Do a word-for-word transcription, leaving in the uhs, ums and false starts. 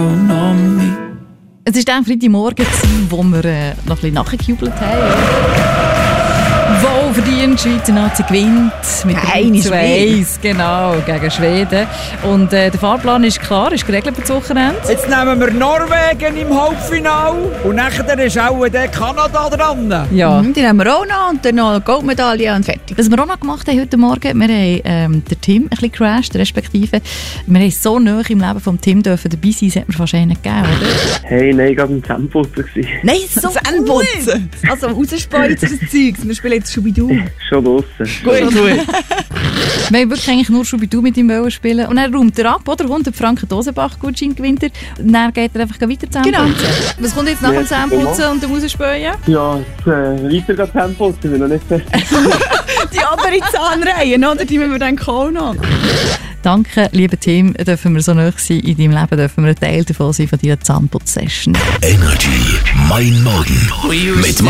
Es war dann Freitagmorgen, wo wir äh, noch ein bisschen nachgejubelt haben. Wohl verdient, die Schweizer Nazi gewinnt mit drei zu eins, genau, gegen Schweden. Und äh, der Fahrplan ist klar, ist geregelt für das Wochenende. Jetzt nehmen wir Norwegen im Halbfinale und nachher ist auch der Kanada dran. Ja. Mhm, die haben wir auch noch und dann noch Goldmedaille und fertig. Was wir auch noch gemacht haben heute Morgen, wir haben ähm, den Tim ein bisschen crashed, respektive wir haben so nahe im Leben vom Tim dürfen dabei sein, das hat mir fast nicht gegeben, oder? Hey, nein, ich war im Zähneputzen. Nein, so Zähneputzen! Also rausspeizen das Zeug, wir spielen jetzt Schubidu. Schon draussen. Gut, gut. Wir wollten wirklich eigentlich nur Schubidu mit ihm spielen. Und dann räumt er ab, oder? hundert Franken Dosenbach-Gutschein gewinnt er. Und dann geht er einfach weiter zusammenputzen. Genau. Was kommt jetzt nach dem Zähneputzen und dem Rausspähen? Ja, jetzt, äh, weiter Zähneputzen, ich bin noch nicht fertig. Die andere Zahnreihe, oder? Die müssen wir dann auch noch. Danke, lieber Tim, dürfen wir so nahe sein in deinem Leben, dürfen wir ein Teil davon sein von deiner Zahnputz-Session. Energy, mein Morgen mit